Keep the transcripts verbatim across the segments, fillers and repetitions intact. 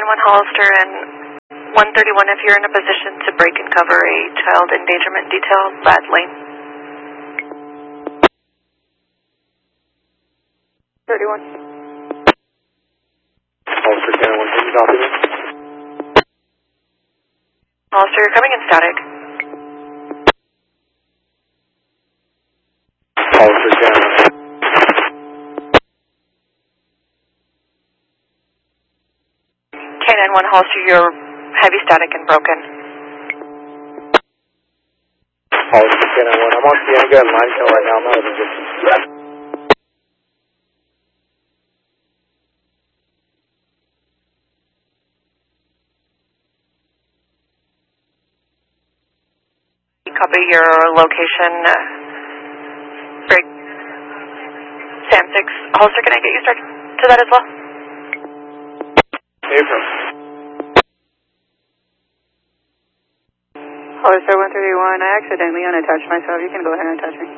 one Hollister and one thirty-one if you're in a position to break and cover a child endangerment detail, Lad Lane. thirty-one. Hollister ten one, can you copy me? Hollister, you're coming in static. Hollister ten one. K nine one Hollister, you're heavy static and broken. Hollister ten one, I'm on Sienga and Limestone right now, I'm not in a distance. Copy your location. Uh, break. Sam six. Hollister, can I get you started to that as well? April. Hollister one thirty-one, I accidentally unattached myself. You can go ahead and touch me.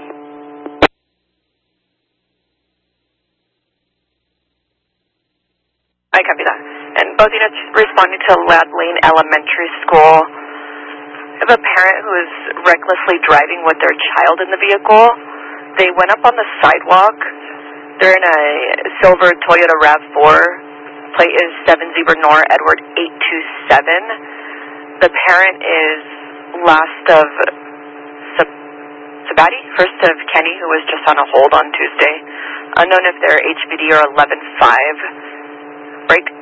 I copy that. And both units responding to Lad Lane Elementary School. I have a parent who is recklessly driving with their child in the vehicle. They went up on the sidewalk. They're in a silver Toyota RAV four. Plate is seven Zebra Nor Edward eight two seven. The parent is last of Sab- Sabati, first of Kenny, who was just on a hold on Tuesday. Unknown if they're H B D or eleven five. Break.